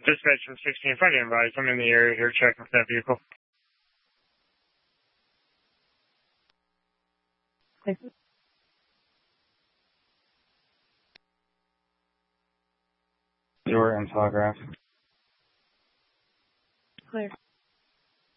Dispatch from 16, if I can advise, I'm in the area here checking for that vehicle. Your in telegraph. Clear.